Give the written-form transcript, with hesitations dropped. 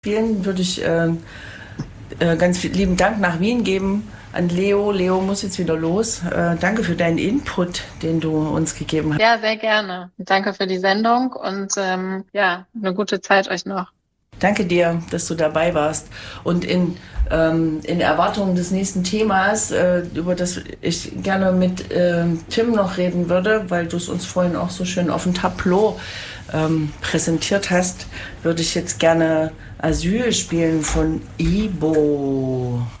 Spielen würde ich ganz lieben Dank nach Wien geben an Leo. Leo muss jetzt wieder los. Danke für deinen Input, den du uns gegeben hast. Ja, sehr gerne. Danke für die Sendung und eine gute Zeit euch noch. Danke dir, dass du dabei warst. Und in Erwartung des nächsten Themas, über das ich gerne mit Tim noch reden würde, weil du es uns vorhin auch so schön auf dem Tableau präsentiert hast, würde ich jetzt gerne Asyl spielen von Ibo.